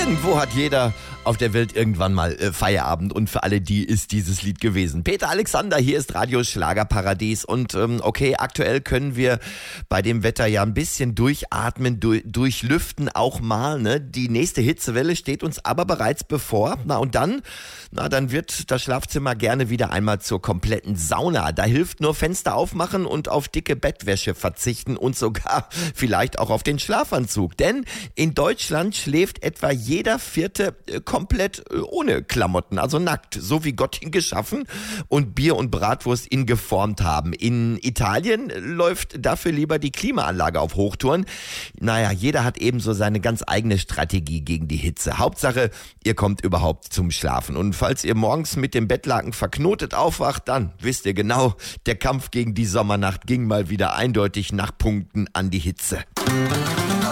Irgendwo hat jeder auf der Welt irgendwann mal Feierabend und für alle die ist dieses Lied gewesen. Peter Alexander, hier ist Radio Schlagerparadies und okay, aktuell können wir bei dem Wetter ja ein bisschen durchatmen, durchlüften auch mal, ne? Die nächste Hitzewelle steht uns aber bereits bevor. Dann wird das Schlafzimmer gerne wieder einmal zur kompletten Sauna. Da hilft nur Fenster aufmachen und auf dicke Bettwäsche verzichten und sogar vielleicht auch auf den Schlafanzug. Denn in Deutschland schläft etwa jeder Vierte komplett ohne Klamotten, also nackt, so wie Gott ihn geschaffen und Bier und Bratwurst ihn geformt haben. In Italien läuft dafür lieber die Klimaanlage auf Hochtouren. Naja, jeder hat ebenso seine ganz eigene Strategie gegen die Hitze. Hauptsache, ihr kommt überhaupt zum Schlafen. Und falls ihr morgens mit dem Bettlaken verknotet aufwacht, dann wisst ihr genau, der Kampf gegen die Sommernacht ging mal wieder eindeutig nach Punkten an die Hitze.